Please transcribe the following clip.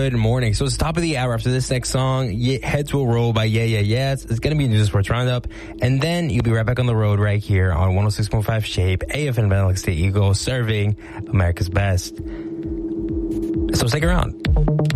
Good morning. So it's top of the hour. After this next song, Heads Will Roll by Yeah Yeah Yes. It's going to be News Sports Roundup. And then you'll be right back on the road right here on 106.5 Shape, AFN Benelux State Eagle, serving America's best. So stick around.